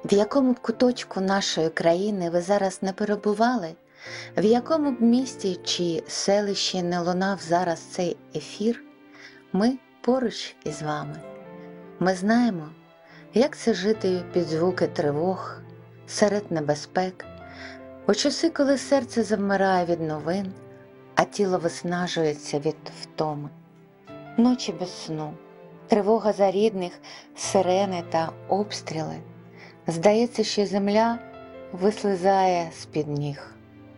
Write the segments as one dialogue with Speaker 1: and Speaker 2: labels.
Speaker 1: В якому б куточку нашої країни ви зараз не перебували, в якому б місті чи селищі не лунав зараз цей ефір, ми поруч із вами. Ми знаємо, як це жити під звуки тривог, серед небезпек, у часи, коли серце завмирає від новин, а тіло виснажується від втоми. Ночі без сну, тривога за рідних, сирени та обстріли. Здається, що земля вислизає з-під ніг.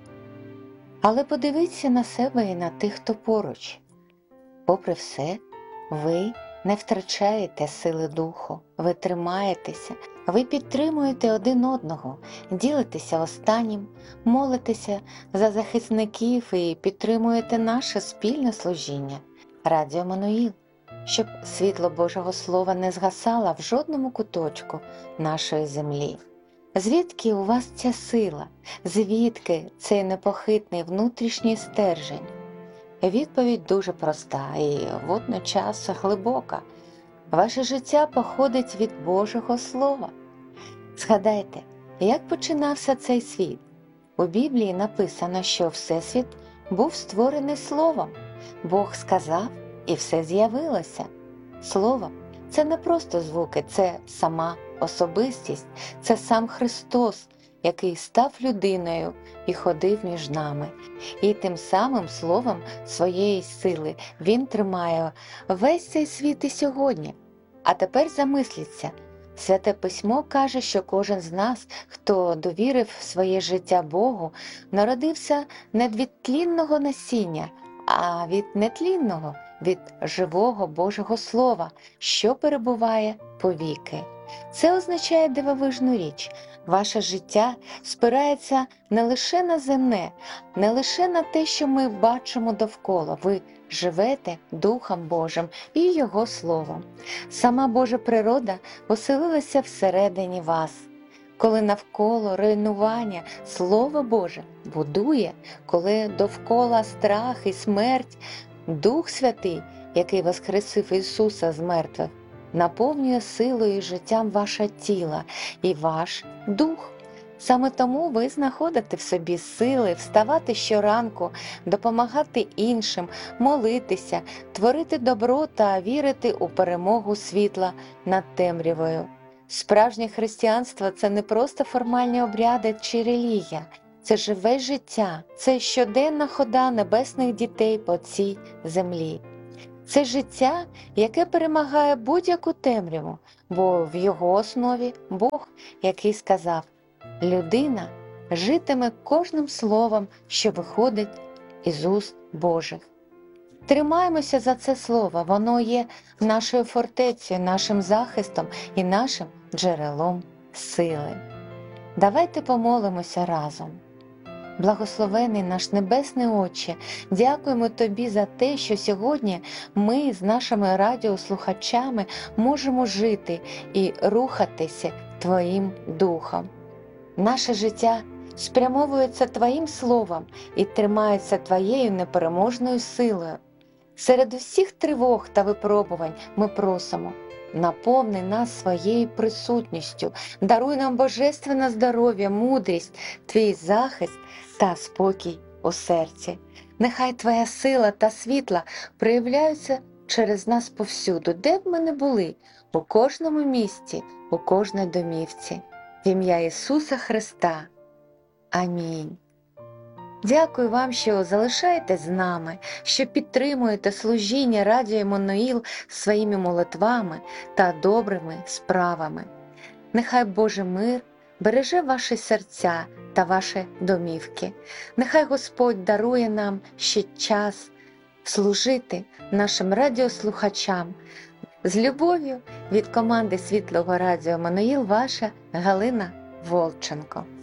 Speaker 1: Але подивіться на себе і на тих, хто поруч. Попри все, ви не втрачаєте сили духу, ви тримаєтеся, ви підтримуєте один одного, ділитеся останнім, молитеся за захисників і підтримуєте наше спільне служіння – Радіо Еммануїл, щоб світло Божого Слова не згасало в жодному куточку нашої землі. Звідки у вас ця сила? Звідки цей непохитний внутрішній стержень? Відповідь дуже проста і водночас глибока. Ваше життя походить від Божого Слова. Згадайте, як починався цей світ. У Біблії написано, що Всесвіт був створений Словом. Бог сказав, і все з'явилося. Слово – це не просто звуки, це сама особистість, це сам Христос, який став людиною і ходив між нами. І тим самим словом своєї сили Він тримає весь цей світ і сьогодні. А тепер замисліться. Святе Письмо каже, що кожен з нас, хто довірив своє життя Богу, народився не від тлінного насіння, а від нетлінного, від живого Божого Слова, що перебуває повіки. Це означає дивовижну річ. Ваше життя спирається не лише на земне, не лише на те, що ми бачимо довкола. Ви живете Духом Божим і Його Словом. Сама Божа природа оселилася всередині вас. Коли навколо руйнування, Слово Боже будує, коли довкола страх і смерть, Дух Святий, який воскресив Ісуса з мертвих, наповнює силою і життям ваше тіло і ваш дух. Саме тому ви знаходите в собі сили вставати щоранку, допомагати іншим, молитися, творити добро та вірити у перемогу світла над темрявою. Справжнє християнство – це не просто формальні обряди чи релігія. Це живе життя, це щоденна хода небесних дітей по цій землі. Це життя, яке перемагає будь-яку темряву, бо в його основі Бог, який сказав: «Людина житиме кожним словом, що виходить із уст Божих». Тримаємося за це слово, воно є нашою фортецею, нашим захистом і нашим джерелом сили. Давайте помолимося разом. Благословений наш Небесний Отче, дякуємо Тобі за те, що сьогодні ми з нашими радіослухачами можемо жити і рухатися Твоїм Духом. Наше життя спрямовується Твоїм Словом і тримається Твоєю непереможною силою. Серед усіх тривог та випробувань ми просимо: наповни нас своєю присутністю, даруй нам божественне здоров'я, мудрість, Твій захист та спокій у серці. Нехай Твоя сила та світла проявляються через нас повсюду, де б ми не були, у кожному місті, у кожній домівці. В ім'я Ісуса Христа. Амінь. Дякую вам, що залишаєтесь з нами, що підтримуєте служіння Радіо Еммануїл своїми молитвами та добрими справами. Нехай Божий мир береже ваші серця та ваші домівки. Нехай Господь дарує нам ще час служити нашим радіослухачам. З любов'ю від команди Світлого Радіо Еммануїл, ваша Галина Волченко.